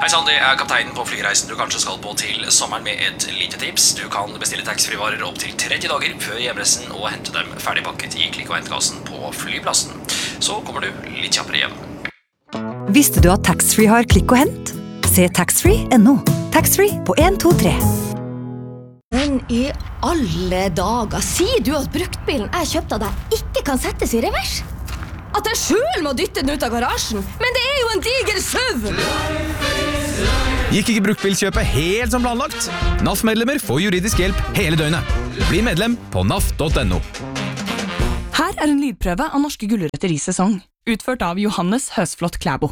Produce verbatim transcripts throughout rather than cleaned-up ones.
Sann, det er kapteinen på flyreisen du kanskje skal på til sommeren med et lite tips. Du kan bestille taxfree-varer opp til tretti dager før hjemreisen og hente dem ferdigpakket i klikk- og hentkassen på flyplassen. Så kommer du litt kjappere hjem. Visste du at taxfree har klikk og hent? Se taxfree punktum no. Taxfree på en to tre. Men i alle dager, sier du at bruktbilen jeg kjøpte av deg ikke kan settes i revers? At jeg selv må dytte den ut av garasjen? Men det er jo en diger søv! Gikk ikke bruktbilkjøpet helt som planlagt? N A F-medlemmer får juridisk hjelp hele døgnet. Bli medlem på N A F punktum no. Her er en lydprøve av norske gulrøtter i sesong, utført av Johannes Høsflot Klæbo.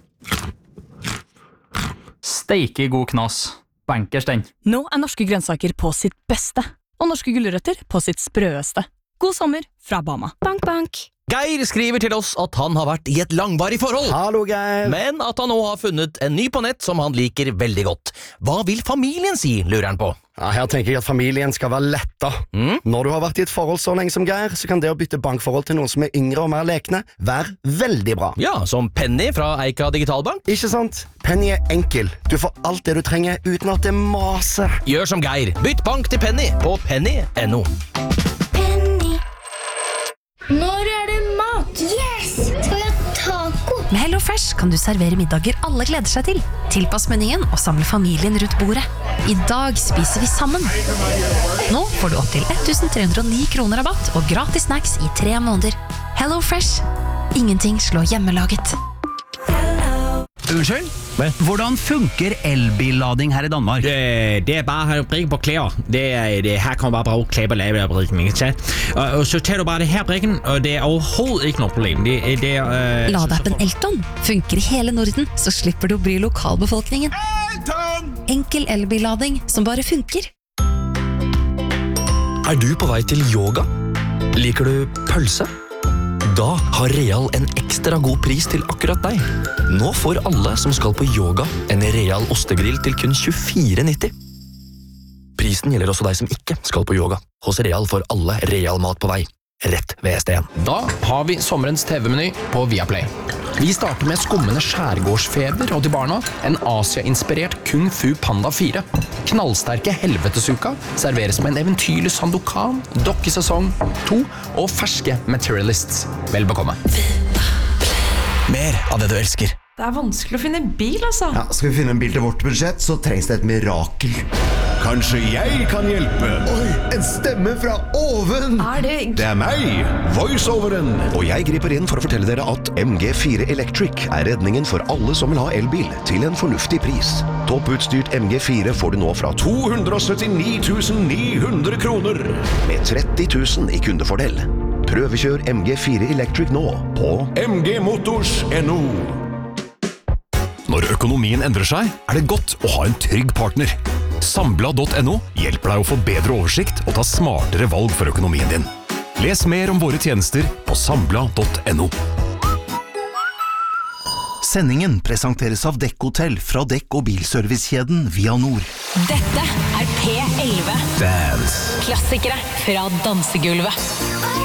Steike god knas. Bankers den. Nå er norske grønnsaker på sitt beste, og norske gulrøtter på sitt sprøeste. God sommer fra Bama. Bank, bank. Geir skriver til oss at han har vært i et langvarig forhold. Hallo, Geir. Men at han nå har funnet en ny på nett som han liker veldig godt. Hva vil familien si, lurer han på? Ja, her tenker jeg at familien skal være letta. Mm? Når du har vært i et forhold så lenge som Geir, så kan det å bytte bankforhold til noen som er yngre og mer lekne, være veldig bra. Ja, som Penny fra Eika Digitalbank. Ikke sant? Penny er enkel. Du får alt det du trenger uten at det maser. Gjør som Geir. Bytt bank til Penny på penny punktum no. Penny. Når er det mat? Yes! Skal vi ha taco? Med HelloFresh kan du servere middager alle gleder seg til. Tilpass menyen og samle familien rundt bordet. I dag spiser vi sammen. Nå får du opp til elleve hundre og ni kroner rabatt og gratis snacks i tre måneder. HelloFresh. Ingenting slår hjemmelaget. Unnskyld? Hvordan funker elbillading her i Danmark? Det, det er bare å brikke på klær. Det, det, her kan man bare bruke klær på lavebrikken, ikke sant? Og, og så tar du bare det her brikken, og det er overhovedet ikke noe problem. Det, det er... Uh, Ladeappen Elton funker i hele Norden, så slipper du å bry lokalbefolkningen. Elton! Enkel elbillading som bare funker. Er du på vei til yoga? Liker du pølse? Da har Real en ekstra god pris til akkurat deg. Nå får alle som skal på yoga en Real ostegrill til kun tjuefire nitti. Prisen gjelder også deg som ikke skal på yoga. Hos Real får alle Real mat på vei. Rett ved S D en. Da har vi sommerens T V-meny på Viaplay. Vi starter med skummende skjærgårdsfeber og til barna en Asia-inspirert Kung Fu Panda fire. Knallsterke helvetesuka serveres med en eventyrlig Sandokan, dokkesesong to og ferske Materialists. Vel bekomme. Mer av det du elsker. Det er vanskelig å finne bil, altså. Ja, skal vi finne en bil til vårt budsjett, så trengs det et mirakel. Kanskje jeg kan hjelpe? Oi, en stemme fra oven! Er det... Det er meg, voiceoveren. Og jeg griper inn for å fortelle dere at M G fire Electric er redningen for alle som vil ha elbil til en fornuftig pris. Topputstyrt M G fire får du nå fra to hundre og syttini tusen ni hundre kroner, med tretti tusen i kundefordel. Prøvekjør M G fire Electric nå på m g motors punktum no. Når økonomien endrer seg, er det godt å ha en trygg partner. Sambla punktum no hjelper deg å få bedre oversikt og ta smartere valg for økonomien din. Les mer om våre tjenester på sambla punktum no. Sendingen presenteres av Dekk-hotell fra dekk- og bilservicekjeden Via Nord. Dette er P elleve. Dance. Klassikere fra dansegulvet.